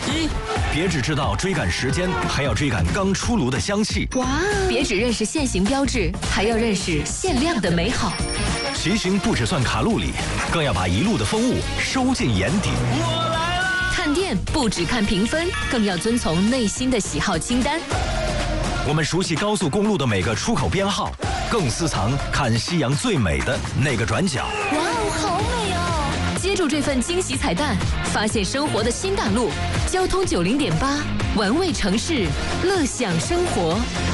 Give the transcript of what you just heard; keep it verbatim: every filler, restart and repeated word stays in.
一。 别只知道追赶时间，还要追赶刚出炉的香气。 哇！别只认识限行标志，还要认识限量的美好。 骑行不只算卡路里，更要把一路的风物收进眼底。 我来了！ 看店不只看评分，更要遵从内心的喜好清单。 我们熟悉高速公路的每个出口编号，更私藏看夕阳最美的那个转角。 哇哦，好美哦！接住这份惊喜彩蛋，发现生活的新大陆。交通九零点八，玩味城市，乐享生活。